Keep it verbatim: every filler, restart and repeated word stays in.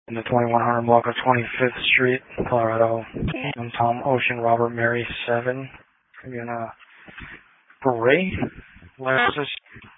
in the twenty-one hundred block of twenty-fifth Street, Colorado. I'm Tom Ocean Robert Mary seven. I'm gonna Beret Lexus